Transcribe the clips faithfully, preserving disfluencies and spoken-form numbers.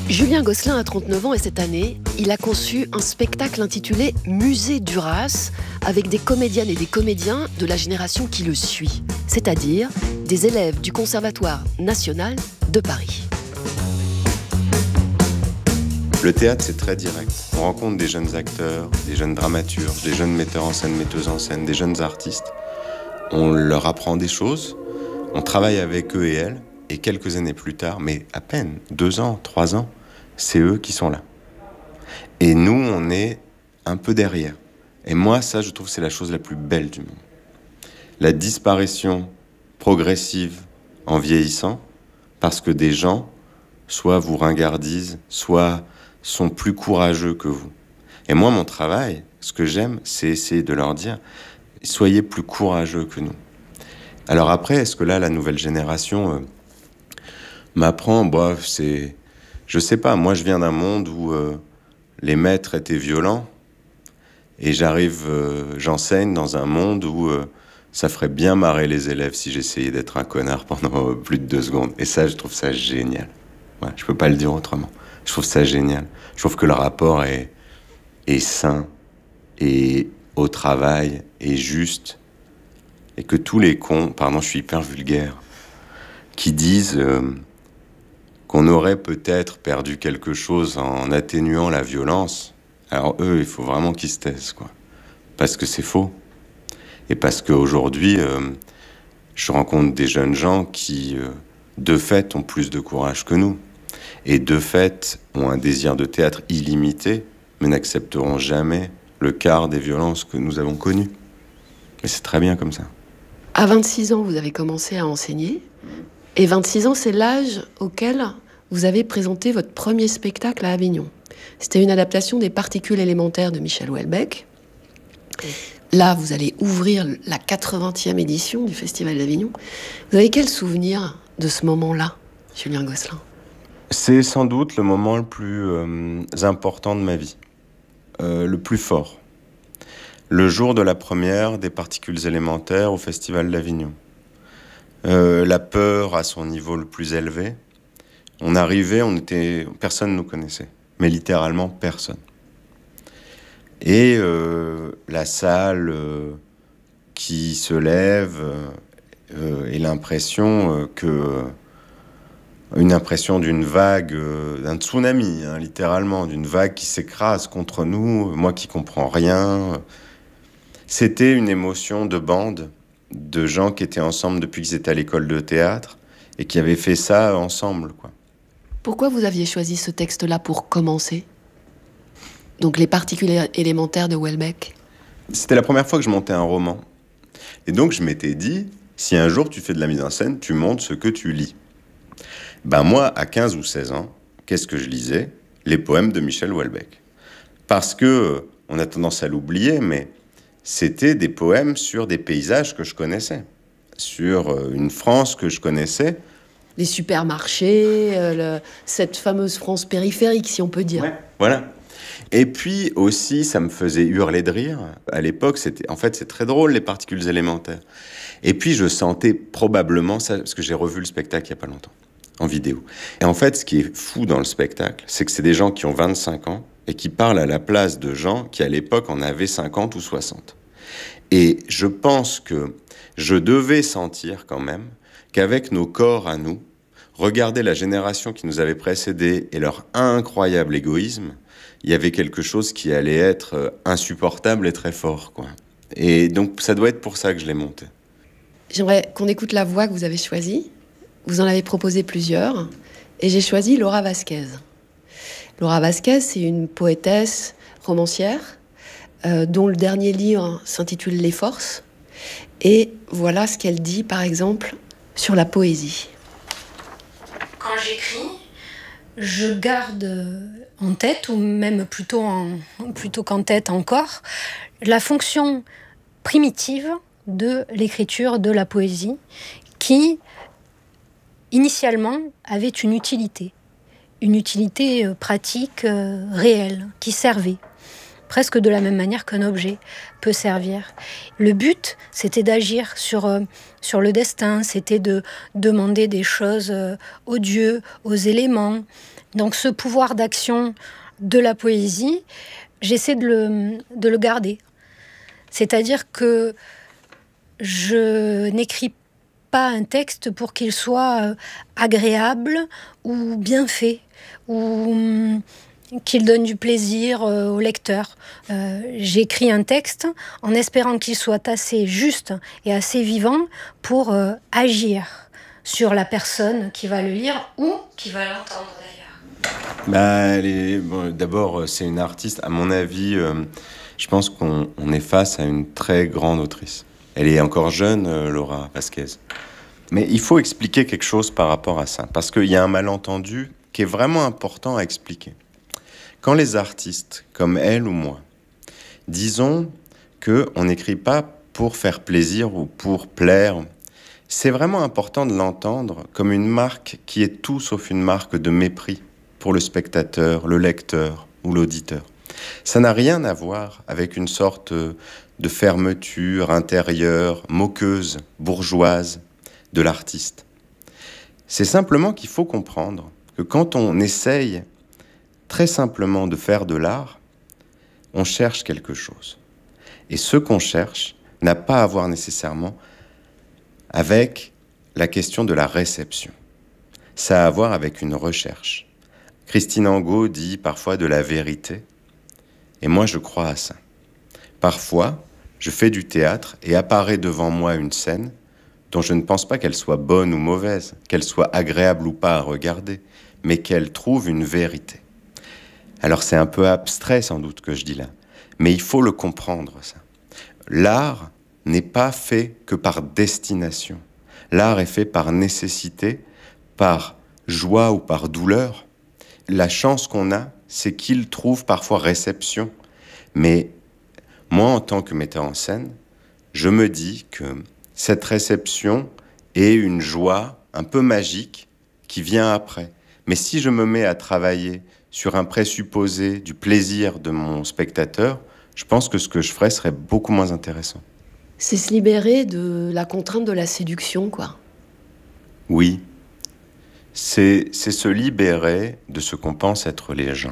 Julien Gosselin a trente-neuf ans et cette année, il a conçu un spectacle intitulé Musée Duras avec des comédiennes et des comédiens de la génération qui le suit, c'est-à-dire des élèves du Conservatoire national de Paris. Le théâtre, c'est très direct. On rencontre des jeunes acteurs, des jeunes dramaturges, des jeunes metteurs en scène, metteuses en scène, des jeunes artistes. On leur apprend des choses, on travaille avec eux et elles, et quelques années plus tard, mais à peine, deux ans, trois ans, c'est eux qui sont là. Et nous, on est un peu derrière. Et moi, ça, je trouve, c'est la chose la plus belle du monde. La disparition progressive en vieillissant, parce que des gens, soit vous ringardisent, soit sont plus courageux que vous. Et moi, mon travail, ce que j'aime, c'est essayer de leur dire, soyez plus courageux que nous. Alors après, est-ce que là, la nouvelle génération euh, m'apprend, bah, c'est... Je sais pas, moi je viens d'un monde où euh, les maîtres étaient violents et j'arrive, euh, j'enseigne dans un monde où euh, ça ferait bien marrer les élèves si j'essayais d'être un connard pendant euh, plus de deux secondes. Et ça, je trouve ça génial. Ouais, je peux pas le dire autrement. Je trouve ça génial. Je trouve que le rapport est, est sain et au travail est juste et que tous les cons, pardon, je suis hyper vulgaire, qui disent... Euh, qu'on aurait peut-être perdu quelque chose en atténuant la violence, alors eux, il faut vraiment qu'ils se taisent, quoi. Parce que c'est faux. Et parce qu'aujourd'hui, euh, je rencontre des jeunes gens qui, euh, de fait, ont plus de courage que nous. Et de fait, ont un désir de théâtre illimité, mais n'accepteront jamais le quart des violences que nous avons connues. Mais c'est très bien comme ça. À vingt-six ans, vous avez commencé à enseigner. Et vingt-six ans, c'est l'âge auquel vous avez présenté votre premier spectacle à Avignon. C'était une adaptation des Particules élémentaires de Michel Houellebecq. Là, vous allez ouvrir la quatre-vingtième édition du Festival d'Avignon. Vous avez quel souvenir de ce moment-là, Julien Gosselin ? C'est sans doute le moment le plus euh, important de ma vie, euh, le plus fort. Le jour de la première des Particules élémentaires au Festival d'Avignon. Euh, la peur à son niveau le plus élevé. On arrivait, on était, personne ne nous connaissait, mais littéralement personne. Et euh, la salle euh, qui se lève euh, et l'impression euh, que une impression d'une vague, euh, d'un tsunami, hein, littéralement, d'une vague qui s'écrase contre nous, moi qui comprends rien. C'était une émotion de bande, de gens qui étaient ensemble depuis qu'ils étaient à l'école de théâtre et qui avaient fait ça ensemble, quoi. Pourquoi vous aviez choisi ce texte-là pour commencer ? Donc les Particules élémentaires de Houellebecq. C'était la première fois que je montais un roman. Et donc je m'étais dit, si un jour tu fais de la mise en scène, tu montes ce que tu lis. Ben moi, à quinze ou seize ans, qu'est-ce que je lisais ? Les poèmes de Michel Houellebecq. Parce que, on a tendance à l'oublier, mais c'était des poèmes sur des paysages que je connaissais. Sur une France que je connaissais. Les supermarchés, euh, le, cette fameuse France périphérique, si on peut dire. Ouais, voilà. Et puis aussi, ça me faisait hurler de rire. À l'époque, c'était, en fait, c'est très drôle, les particules élémentaires. Et puis, je sentais probablement ça, parce que j'ai revu le spectacle il n'y a pas longtemps, en vidéo. Et en fait, ce qui est fou dans le spectacle, c'est que c'est des gens qui ont vingt-cinq ans et qui parlent à la place de gens qui, à l'époque, en avaient cinquante ou soixante. Et je pense que je devais sentir quand même qu'avec nos corps à nous, regarder la génération qui nous avait précédés et leur incroyable égoïsme, il y avait quelque chose qui allait être insupportable et très fort, quoi. Et donc, ça doit être pour ça que je l'ai monté. J'aimerais qu'on écoute la voix que vous avez choisie. Vous en avez proposé plusieurs. Et j'ai choisi Laura Vasquez. Laura Vasquez, c'est une poétesse romancière euh, dont le dernier livre s'intitule « Les Forces ». Et voilà ce qu'elle dit, par exemple, sur la poésie. Quand j'écris, je garde en tête, ou même plutôt, en, plutôt qu'en tête encore, la fonction primitive de l'écriture de la poésie qui, initialement, avait une utilité. Une utilité pratique, euh, réelle, qui servait. Presque de la même manière qu'un objet peut servir. Le but, c'était d'agir sur, euh, sur le destin, c'était de demander des choses euh, aux dieux, aux éléments, Donc ce pouvoir d'action de la poésie, j'essaie de le, de le garder. C'est-à-dire que je n'écris pas un texte pour qu'il soit agréable ou bien fait, ou qu'il donne du plaisir au lecteur. Euh, j'écris un texte en espérant qu'il soit assez juste et assez vivant pour euh, agir sur la personne qui va le lire ou qui va l'entendre d'ailleurs. Bah, elle est, bon, d'abord, c'est une artiste. À mon avis, euh, je pense qu'on on est face à une très grande autrice. Elle est encore jeune, euh, Laura Vasquez. Mais il faut expliquer quelque chose par rapport à ça, parce qu'il y a un malentendu qui est vraiment important à expliquer. Quand les artistes, comme elle ou moi, disons qu'on n'écrit pas pour faire plaisir ou pour plaire, c'est vraiment important de l'entendre comme une marque qui est tout sauf une marque de mépris pour le spectateur, le lecteur ou l'auditeur. Ça n'a rien à voir avec une sorte de fermeture intérieure, moqueuse, bourgeoise de l'artiste. C'est simplement qu'il faut comprendre que quand on essaye très simplement de faire de l'art, on cherche quelque chose. Et ce qu'on cherche n'a pas à voir nécessairement avec la question de la réception. Ça a à voir avec une recherche. Christine Angot dit parfois de la vérité, et moi je crois à ça. Parfois, je fais du théâtre et apparaît devant moi une scène dont je ne pense pas qu'elle soit bonne ou mauvaise, qu'elle soit agréable ou pas à regarder, mais qu'elle trouve une vérité. Alors c'est un peu abstrait sans doute que je dis là, mais il faut le comprendre ça. L'art n'est pas fait que par destination. L'art est fait par nécessité, par joie ou par douleur. La chance qu'on a, c'est qu'il trouve parfois réception. Mais moi, en tant que metteur en scène, je me dis que cette réception est une joie un peu magique qui vient après. Mais si je me mets à travailler sur un présupposé du plaisir de mon spectateur, je pense que ce que je ferais serait beaucoup moins intéressant. C'est se libérer de la contrainte de la séduction, quoi. Oui, c'est, c'est se libérer de ce qu'on pense être les gens.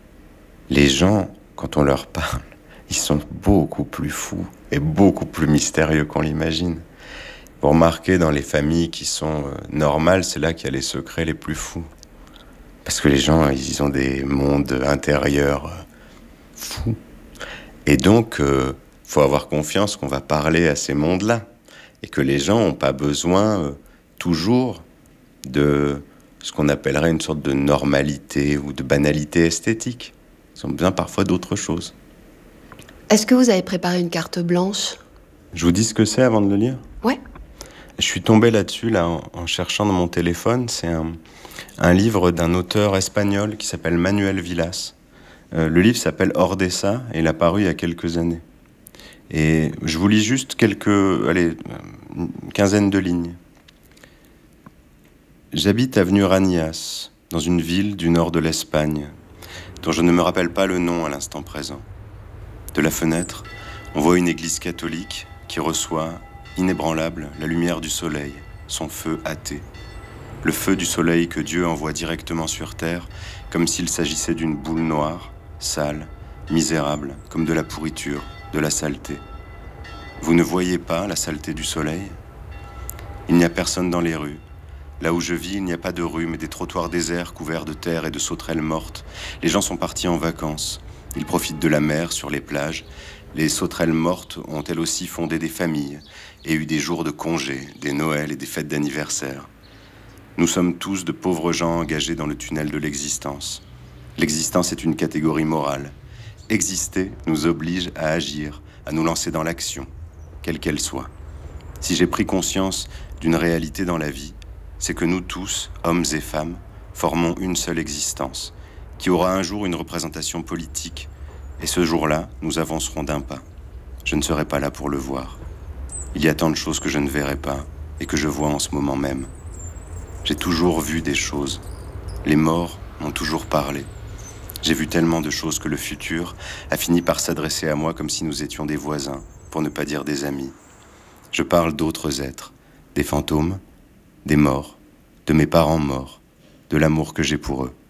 Les gens, quand on leur parle, ils sont beaucoup plus fous et beaucoup plus mystérieux qu'on l'imagine. Vous remarquez, dans les familles qui sont euh, normales, c'est là qu'il y a les secrets les plus fous. Parce que les gens, ils ont des mondes intérieurs euh, fous. Et donc, il euh, faut avoir confiance qu'on va parler à ces mondes-là. Et que les gens n'ont pas besoin euh, toujours de ce qu'on appellerait une sorte de normalité ou de banalité esthétique. Ils ont besoin parfois d'autre chose. Est-ce que vous avez préparé une carte blanche ? Je vous dis ce que c'est avant de le lire ? Ouais. Je suis tombé là-dessus là, en, en cherchant dans mon téléphone. C'est un, un livre d'un auteur espagnol qui s'appelle Manuel Villas. Euh, le livre s'appelle Ordesa et il a paru il y a quelques années. Et je vous lis juste quelques, allez, une quinzaine de lignes. J'habite avenue Ranias, dans une ville du nord de l'Espagne, dont je ne me rappelle pas le nom à l'instant présent. De la fenêtre, on voit une église catholique qui reçoit, inébranlable, la lumière du soleil, son feu athée. Le feu du soleil que Dieu envoie directement sur terre, comme s'il s'agissait d'une boule noire, sale, misérable, comme de la pourriture, de la saleté. Vous ne voyez pas la saleté du soleil ? Il n'y a personne dans les rues. Là où je vis, il n'y a pas de rue, mais des trottoirs déserts couverts de terre et de sauterelles mortes. Les gens sont partis en vacances. Ils profitent de la mer sur les plages. Les sauterelles mortes ont elles aussi fondé des familles et eu des jours de congé, des Noëls et des fêtes d'anniversaire. Nous sommes tous de pauvres gens engagés dans le tunnel de l'existence. L'existence est une catégorie morale. Exister nous oblige à agir, à nous lancer dans l'action, quelle qu'elle soit. Si j'ai pris conscience d'une réalité dans la vie, c'est que nous tous, hommes et femmes, formons une seule existence, qui aura un jour une représentation politique. Et ce jour-là, nous avancerons d'un pas. Je ne serai pas là pour le voir. Il y a tant de choses que je ne verrai pas et que je vois en ce moment même. J'ai toujours vu des choses. Les morts m'ont toujours parlé. J'ai vu tellement de choses que le futur a fini par s'adresser à moi comme si nous étions des voisins, pour ne pas dire des amis. Je parle d'autres êtres, des fantômes, des morts, de mes parents morts, de l'amour que j'ai pour eux,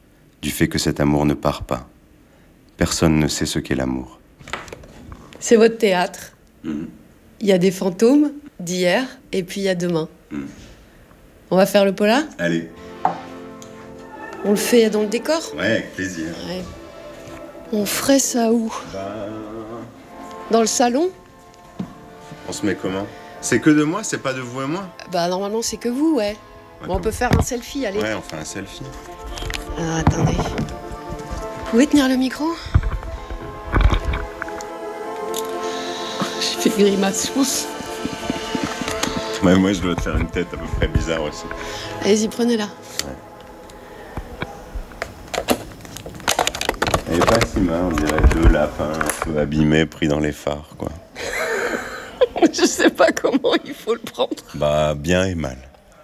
du fait que cet amour ne part pas. Personne ne sait ce qu'est l'amour. C'est votre théâtre. Mmh. Il y a des fantômes d'hier et puis il y a demain. Mmh. On va faire le pola ? Allez. On le fait dans le décor ? Ouais, avec plaisir. Ouais. On ferait ça où ? Bah... Dans le salon ? On se met comment ? C'est que de moi, c'est pas de vous et moi ? Bah normalement c'est que vous, ouais. Bon, on peut faire un selfie, allez. Ouais, on fait un selfie. Alors attendez. Vous pouvez tenir le micro ? J'ai fait grimace, je pense. Ouais, moi je dois te faire une tête à peu près bizarre aussi. Allez-y, prenez-la. Ouais. Elle est pas si mal, on dirait deux lapins un peu abîmés pris dans les phares, quoi. Je sais pas comment il faut le prendre. Bah, bien et mal.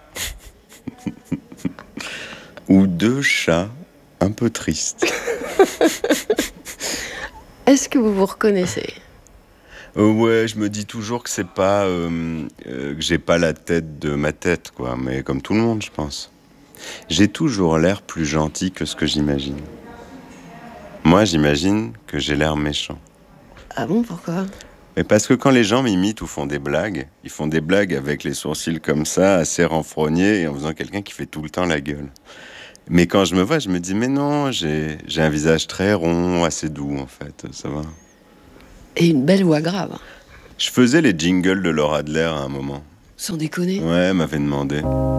Ou deux chats un peu tristes. Est-ce que vous vous reconnaissez ? euh, Ouais, je me dis toujours que c'est pas... Euh, euh, que j'ai pas la tête de ma tête, quoi. Mais comme tout le monde, je pense. J'ai toujours l'air plus gentil que ce que j'imagine. Moi, j'imagine que j'ai l'air méchant. Ah bon, pourquoi ? Mais parce que quand les gens m'imitent ou font des blagues, ils font des blagues avec les sourcils comme ça, assez renfrognés, et en faisant quelqu'un qui fait tout le temps la gueule. Mais quand je me vois, je me dis, mais non, j'ai, j'ai un visage très rond, assez doux, en fait, ça va. Et une belle voix grave. Je faisais les jingles de Laura Adler à un moment. Sans déconner. Ouais, elle m'avait demandé.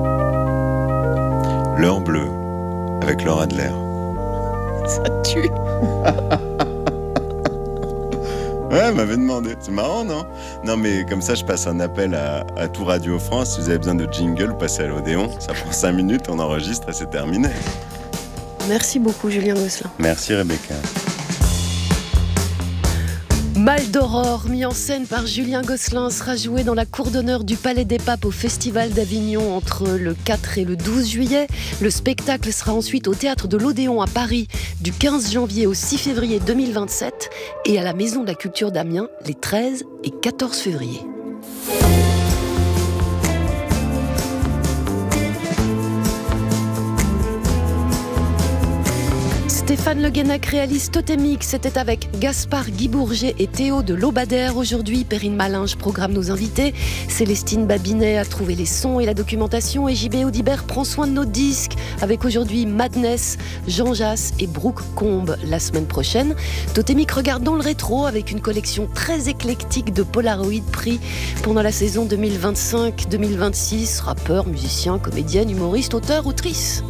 L'heure bleue, avec Laura Adler. Ça tue. Ouais, elle m'avait demandé. C'est marrant, non ? Non, mais comme ça, je passe un appel à, à tout Radio France. Si vous avez besoin de jingle, passez à l'Odéon. Ça prend cinq minutes, on enregistre et c'est terminé. Merci beaucoup, Julien Gosselin. Merci, Rebecca. Mal d'Aurore, mis en scène par Julien Gosselin, sera joué dans la cour d'honneur du Palais des Papes au Festival d'Avignon entre le quatre et le douze juillet. Le spectacle sera ensuite au Théâtre de l'Odéon à Paris du quinze janvier au six février deux mille vingt-sept et à la Maison de la Culture d'Amiens les treize et quatorze février. Stéphane Le Guenec réalise Totémique. C'était avec Gaspard Guy Bourget et Théo de Lobadère. Aujourd'hui, Perrine Malinge programme nos invités. Célestine Babinet a trouvé les sons et la documentation. Et J B Audibert prend soin de nos disques. Avec aujourd'hui Madness, Jean Jass et Brooke Combe. La semaine prochaine, Totémique regarde dans le rétro avec une collection très éclectique de Polaroid pris pendant la saison deux mille vingt-cinq deux mille vingt-six. Rappeurs, musiciens, comédiennes, humoristes, auteurs, autrices.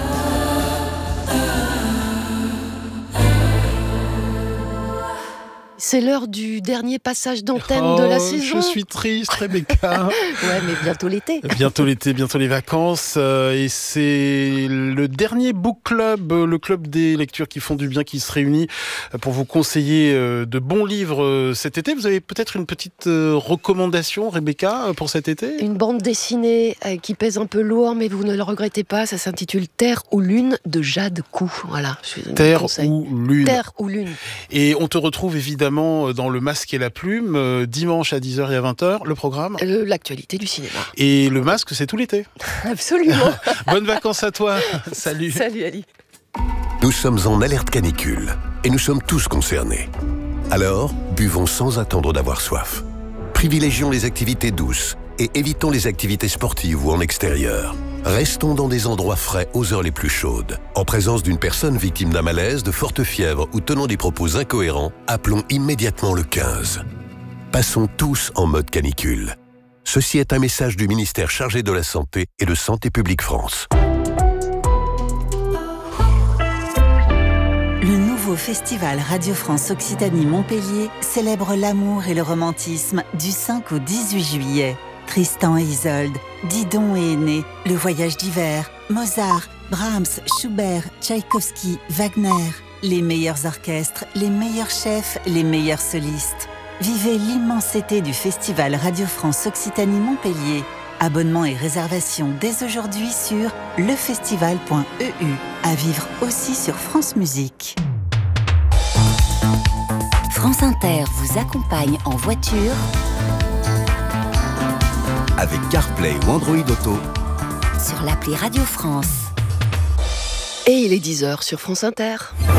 C'est l'heure du dernier passage d'antenne oh, de la saison. Je suis triste, Rebecca. Ouais, mais bientôt l'été. Bientôt l'été, bientôt les vacances. Euh, et c'est le dernier book club, le club des lectures qui font du bien, qui se réunit pour vous conseiller euh, de bons livres euh, cet été. Vous avez peut-être une petite euh, recommandation, Rebecca, pour cet été ? Une bande dessinée euh, qui pèse un peu lourd, mais vous ne le regrettez pas. Ça s'intitule Terre ou Lune de Jade Cou. Voilà. Je Terre ou Lune. Terre ou Lune. Et on te retrouve évidemment dans Le Masque et la Plume, euh, dimanche à dix heures et à vingt heures, le programme. Le, l'actualité du cinéma. Et Le Masque, c'est tout l'été. Absolument. Bonnes vacances à toi. Salut. Salut Ali. Nous sommes en alerte canicule et nous sommes tous concernés. Alors, buvons sans attendre d'avoir soif. Privilégions les activités douces et évitons les activités sportives ou en extérieur. Restons dans des endroits frais aux heures les plus chaudes. En présence d'une personne victime d'un malaise, de forte fièvre ou tenant des propos incohérents, appelons immédiatement le quinze. Passons tous en mode canicule. Ceci est un message du ministère chargé de la Santé et de Santé publique France. Le nouveau festival Radio France Occitanie Montpellier célèbre l'amour et le romantisme du cinq au dix-huit juillet. Tristan et Isolde, Didon et Aîné, Le Voyage d'hiver, Mozart, Brahms, Schubert, Tchaïkovski, Wagner. Les meilleurs orchestres, les meilleurs chefs, les meilleurs solistes. Vivez l'immense été du festival Radio France Occitanie Montpellier. Abonnements et réservations dès aujourd'hui sur lefestival point e u. À vivre aussi sur France Musique. France Inter vous accompagne en voiture avec CarPlay ou Android Auto sur l'appli Radio France. Et il est dix heures sur France Inter.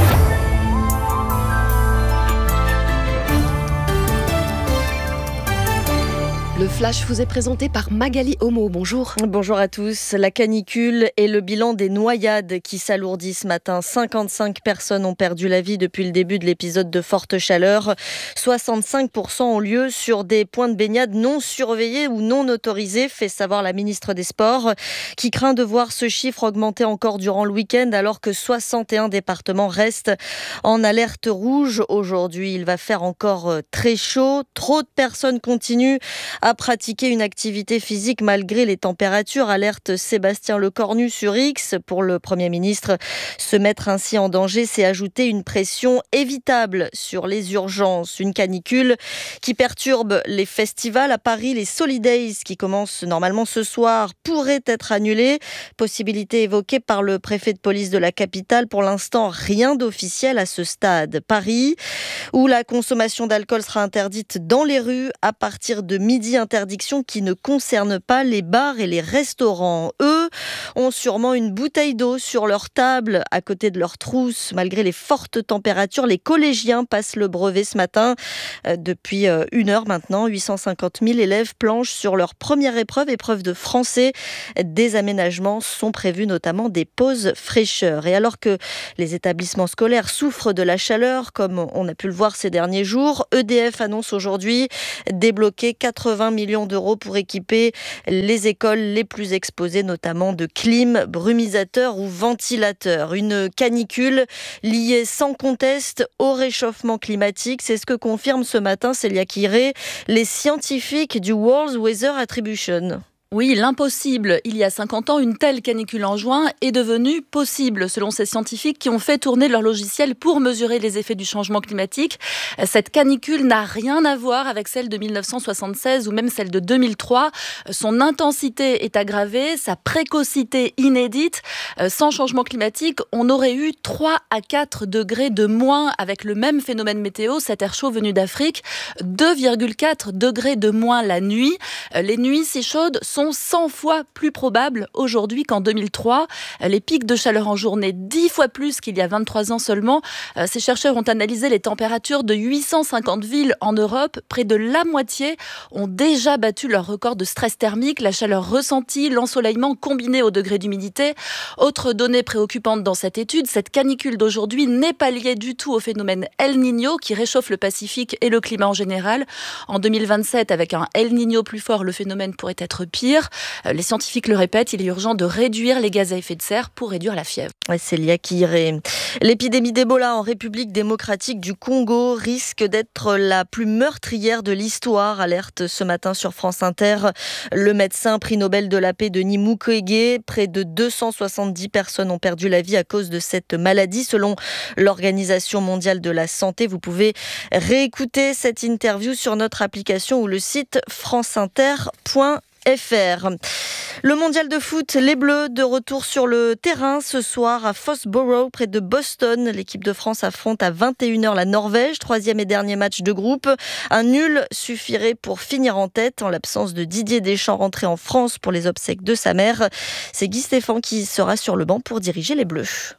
Le Flash vous est présenté par Magali Homo. Bonjour. Bonjour à tous. La canicule et le bilan des noyades qui s'alourdit ce matin. cinquante-cinq personnes ont perdu la vie depuis le début de l'épisode de forte chaleur. soixante-cinq pour cent ont lieu sur des points de baignade non surveillés ou non autorisés, fait savoir la ministre des Sports, qui craint de voir ce chiffre augmenter encore durant le week-end alors que soixante et un départements restent en alerte rouge. Aujourd'hui, il va faire encore très chaud. Trop de personnes continuent à pratiquer une activité physique malgré les températures, alerte Sébastien Lecornu sur X. Pour le Premier ministre, se mettre ainsi en danger, c'est ajouter une pression évitable sur les urgences. Une canicule qui perturbe les festivals. À Paris, les Solidays, qui commencent normalement ce soir, pourraient être annulés. Possibilité évoquée par le préfet de police de la capitale. Pour l'instant, rien d'officiel à ce stade. Paris, où la consommation d'alcool sera interdite dans les rues à partir de midi. Interdiction qui ne concerne pas les bars et les restaurants. Eux ont sûrement une bouteille d'eau sur leur table à côté de leur trousse. Malgré les fortes températures, les collégiens passent le brevet ce matin. Euh, depuis euh, une heure maintenant, huit cent cinquante mille élèves planchent sur leur première épreuve, épreuve de français. Des aménagements sont prévus, notamment des pauses fraîcheur. Et alors que les établissements scolaires souffrent de la chaleur, comme on a pu le voir ces derniers jours, E D F annonce aujourd'hui débloquer quatre-vingts millions d'euros pour équiper les écoles les plus exposées, notamment de clim, brumisateurs ou ventilateurs. Une canicule liée sans conteste au réchauffement climatique. C'est ce que confirme ce matin Célia Kiré, les scientifiques du World Weather Attribution. Oui, l'impossible. Il y a cinquante ans, une telle canicule en juin est devenue possible, selon ces scientifiques qui ont fait tourner leur logiciel pour mesurer les effets du changement climatique. Cette canicule n'a rien à voir avec celle de mille neuf cent soixante-seize ou même celle de deux mille trois. Son intensité est aggravée, sa précocité inédite. Sans changement climatique, on aurait eu trois à quatre degrés de moins avec le même phénomène météo, cet air chaud venu d'Afrique. deux virgule quatre degrés de moins la nuit. Les nuits si chaudes sont cent fois plus probables aujourd'hui qu'en deux mille trois. Les pics de chaleur en journée, dix fois plus qu'il y a vingt-trois ans seulement. Ces chercheurs ont analysé les températures de huit cent cinquante villes en Europe. Près de la moitié ont déjà battu leur record de stress thermique. La chaleur ressentie, l'ensoleillement combiné au degré d'humidité. Autre donnée préoccupante dans cette étude, cette canicule d'aujourd'hui n'est pas liée du tout au phénomène El Niño qui réchauffe le Pacifique et le climat en général. En deux mille vingt-sept, avec un El Niño plus fort, le phénomène pourrait être pire. Les scientifiques le répètent, il est urgent de réduire les gaz à effet de serre pour réduire la fièvre. Ouais, Célia Kiré. L'épidémie d'Ebola en République démocratique du Congo risque d'être la plus meurtrière de l'histoire, alerte ce matin sur France Inter le médecin prix Nobel de la paix Denis Mukwege. Près de deux cent soixante-dix personnes ont perdu la vie à cause de cette maladie, selon l'Organisation mondiale de la santé. Vous pouvez réécouter cette interview sur notre application ou le site franceinter point F R. Le mondial de foot, les Bleus de retour sur le terrain ce soir à Foxborough, près de Boston. L'équipe de France affronte à vingt et une heures la Norvège, troisième et dernier match de groupe. Un nul suffirait pour finir en tête en l'absence de Didier Deschamps rentré en France pour les obsèques de sa mère. C'est Guy Stéphane qui sera sur le banc pour diriger les Bleus.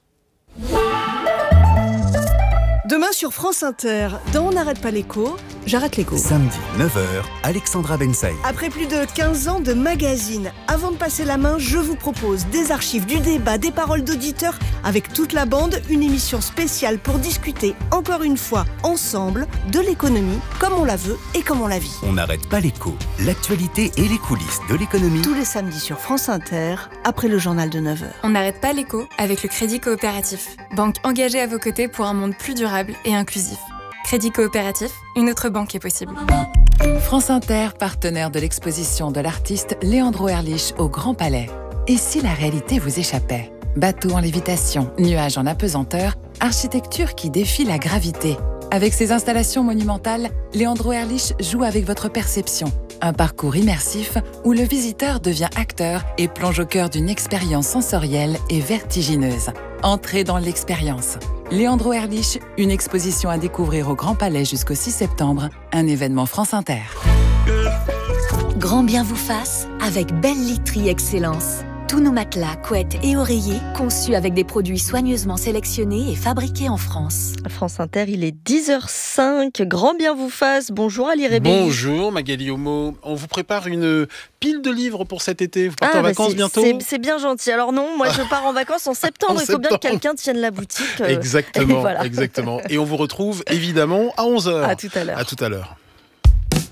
Demain sur France Inter, dans On n'arrête pas l'écho, j'arrête l'écho. Samedi, neuf heures, Alexandra Bensaï. Après plus de quinze ans de magazine, avant de passer la main, je vous propose des archives, du débat, des paroles d'auditeurs, avec toute la bande, une émission spéciale pour discuter, encore une fois, ensemble, de l'économie, comme on la veut et comme on la vit. On n'arrête pas l'écho, l'actualité et les coulisses de l'économie. Tous les samedis sur France Inter, après le journal de neuf heures. On n'arrête pas l'écho avec le Crédit Coopératif, banque engagée à vos côtés pour un monde plus durable et inclusif. Crédit Coopératif, une autre banque est possible. France Inter, partenaire de l'exposition de l'artiste Leandro Erlich au Grand Palais. Et si la réalité vous échappait ? Bateau en lévitation, nuages en apesanteur, architecture qui défie la gravité. Avec ses installations monumentales, Leandro Erlich joue avec votre perception. Un parcours immersif où le visiteur devient acteur et plonge au cœur d'une expérience sensorielle et vertigineuse. Entrez dans l'expérience. Leandro Erlich, une exposition à découvrir au Grand Palais jusqu'au six septembre, un événement France Inter. Grand bien vous fasse avec Belle Literie Excellence. Tous nos matelas, couettes et oreillers conçus avec des produits soigneusement sélectionnés et fabriqués en France. France Inter, il est dix heures cinq. Grand bien vous fasse. Bonjour Ali Rébelli. Bonjour Magali Homo. On vous prépare une pile de livres pour cet été. Vous partez ah, en bah vacances c'est, bientôt c'est, c'est bien gentil. Alors non, moi je pars en vacances en septembre. en il faut septembre. bien que quelqu'un tienne la boutique. Exactement, et voilà. exactement. Et on vous retrouve évidemment à onze heures. À tout à l'heure. À tout à l'heure.